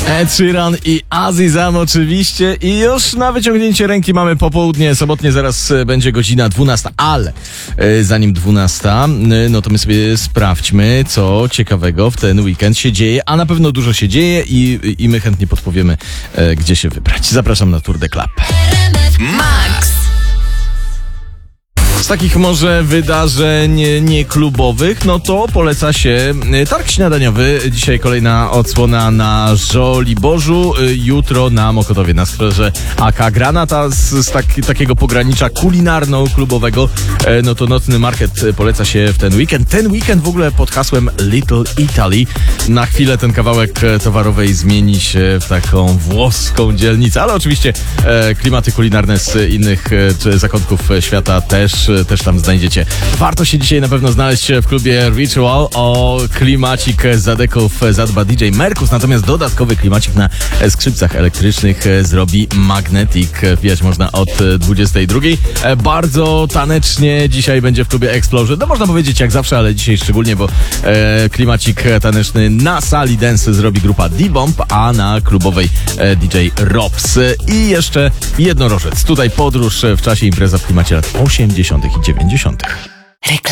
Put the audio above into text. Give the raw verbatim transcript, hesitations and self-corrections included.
Ed Sheeran i Azizam oczywiście i już na wyciągnięcie ręki mamy popołudnie sobotnie, zaraz będzie godzina dwunasta, ale e, zanim dwunasta, e, no to my sobie sprawdźmy, co ciekawego w ten weekend się dzieje, a na pewno dużo się dzieje i, i my chętnie podpowiemy, e, gdzie się wybrać. Zapraszam na Tour de Club. Max. Z takich może wydarzeń nieklubowych, no to poleca się targ śniadaniowy. Dzisiaj kolejna odsłona na Żoliborzu, jutro na Mokotowie, na skwerze A K Granata. Z, z tak, takiego pogranicza kulinarno-klubowego, no to nocny market poleca się w ten weekend. Ten weekend w ogóle pod hasłem Little Italy. Na chwilę ten kawałek towarowej zmieni się w taką włoską dzielnicę, ale oczywiście e, klimaty kulinarne z innych e, zakątków świata też też tam znajdziecie. Warto się dzisiaj na pewno znaleźć w klubie Ritual. O klimacik zadeków zadba D J Merkus, natomiast dodatkowy klimacik na skrzypcach elektrycznych zrobi Magnetic. Wbijać można od dwudziestej drugiej. Bardzo tanecznie dzisiaj będzie w klubie Explosion. No można powiedzieć jak zawsze, ale dzisiaj szczególnie, bo e, klimacik taneczny na sali dance zrobi grupa D-Bomb, a na klubowej e, D J Robs. I jeszcze jednorożec. Tutaj podróż w czasie, impreza w klimacie lat osiemdziesiątych i dziewięćdziesiątych.